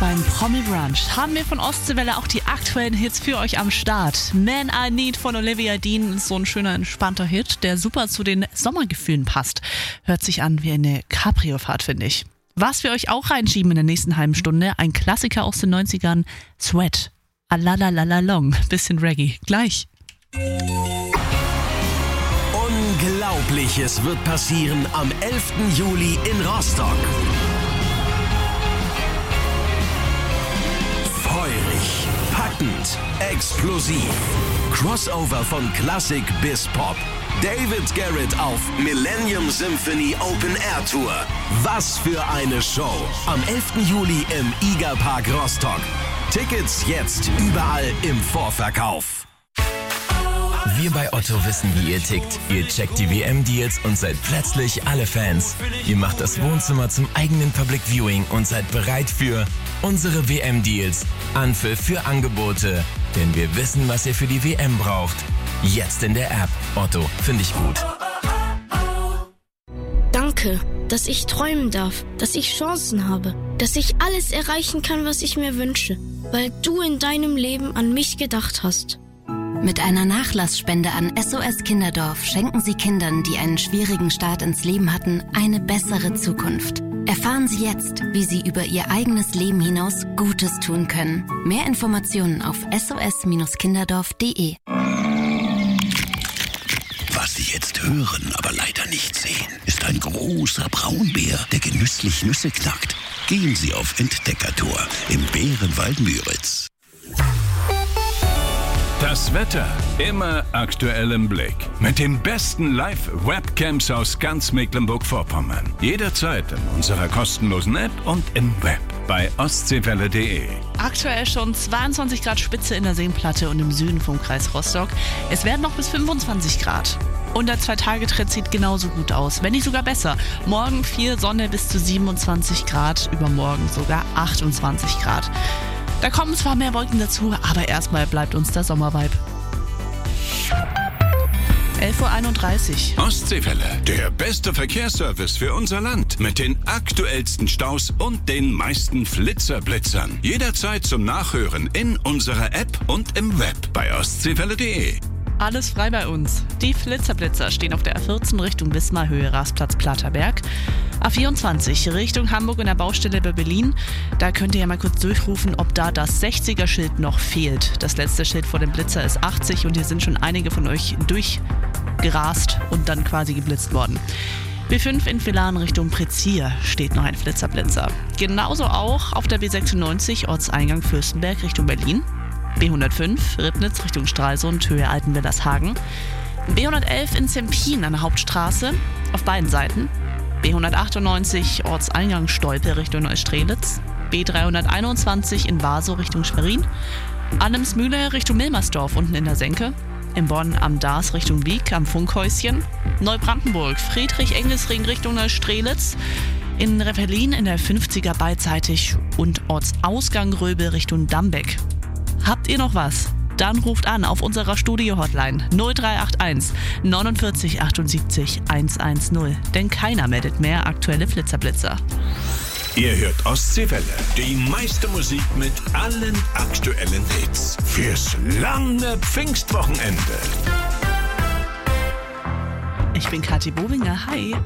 beim Promi Brunch haben wir von Ostseewelle auch die aktuellen Hits für euch am Start. Man I Need von Olivia Dean ist so ein schöner, entspannter Hit, der super zu den Sommergefühlen passt. Hört sich an wie eine Cabrio-Fahrt, finde ich. Was wir euch auch reinschieben in der nächsten halben Stunde, ein Klassiker aus den 90ern, Sweat. Alalalalong, bisschen Reggae. Gleich. Unglaubliches wird passieren am 11. Juli in Rostock. Feurig, packend, explosiv. Crossover von Klassik bis Pop. David Garrett auf Millennium Symphony Open Air Tour. Was für eine Show. Am 11. Juli im IGA-Park Rostock. Tickets jetzt überall im Vorverkauf. Wir bei Otto wissen, wie ihr tickt. Ihr checkt die WM-Deals und seid plötzlich alle Fans. Ihr macht das Wohnzimmer zum eigenen Public Viewing und seid bereit für unsere WM-Deals. Anpfiff für Angebote. Denn wir wissen, was ihr für die WM braucht. Jetzt in der App. Otto, finde ich gut. Danke, dass ich träumen darf, dass ich Chancen habe, dass ich alles erreichen kann, was ich mir wünsche, weil du in deinem Leben an mich gedacht hast. Mit einer Nachlassspende an SOS Kinderdorf schenken Sie Kindern, die einen schwierigen Start ins Leben hatten, eine bessere Zukunft. Erfahren Sie jetzt, wie Sie über Ihr eigenes Leben hinaus Gutes tun können. Mehr Informationen auf sos-kinderdorf.de. Was Sie jetzt hören, aber leider nicht sehen, ist ein großer Braunbär, der genüsslich Nüsse knackt. Gehen Sie auf Entdeckertour im Bärenwald Müritz. Das Wetter immer aktuell im Blick. Mit den besten Live-Webcams aus ganz Mecklenburg-Vorpommern. Jederzeit in unserer kostenlosen App und im Web bei ostseewelle.de. Aktuell schon 22 Grad Spitze in der Seenplatte und im Süden vom Kreis Rostock. Es werden noch bis 25 Grad. Und der 2-Tage-Trend sieht genauso gut aus, wenn nicht sogar besser. Morgen viel Sonne bis zu 27 Grad, übermorgen sogar 28 Grad. Da kommen zwar mehr Wolken dazu, aber erstmal bleibt uns der Sommervibe. 11.31 Uhr. Ostseewelle, der beste Verkehrsservice für unser Land. Mit den aktuellsten Staus und den meisten Flitzerblitzern. Jederzeit zum Nachhören in unserer App und im Web bei ostseewelle.de. Alles frei bei uns. Die Flitzerblitzer stehen auf der A14 Richtung Wismar-Höhe Rastplatz Platterberg. A24 Richtung Hamburg in der Baustelle bei Berlin. Da könnt ihr ja mal kurz durchrufen, ob da das 60er-Schild noch fehlt. Das letzte Schild vor dem Blitzer ist 80 und hier sind schon einige von euch durchgerast und dann quasi geblitzt worden. B5 in Villaren Richtung Prezier steht noch ein Flitzerblitzer. Genauso auch auf der B96 Ortseingang Fürstenberg Richtung Berlin. B105 Ribnitz Richtung Stralsund, Höhe Altenwillershagen. B111 in Zempin an der Hauptstraße auf beiden Seiten. B198 Ortseingang Stolpe Richtung Neustrelitz. B321 in Waso Richtung Schwerin. Annemsmühle Richtung Milmersdorf unten in der Senke. In Bonn am Daas Richtung Wiek am Funkhäuschen. Neubrandenburg Friedrich-Engelsring Richtung Neustrelitz. In Repperlin in der 50er beidseitig und Ortsausgang Röbel Richtung Dambeck. Habt ihr noch was? Dann ruft an auf unserer Studio-Hotline 0381 49 78 110. Denn keiner meldet mehr aktuelle Flitzerblitzer. Ihr hört Ostseewelle, die meiste Musik mit allen aktuellen Hits. Fürs lange Pfingstwochenende. Ich bin Kathi Bobinger. Hi.